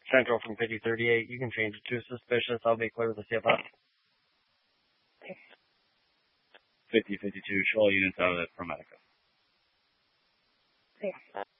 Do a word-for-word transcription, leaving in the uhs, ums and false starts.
Central from fifty thirty-eight. You can change it to suspicious. I'll be clear with the C F S. fifty fifty-two. Show all units out of it for Medica. Clear.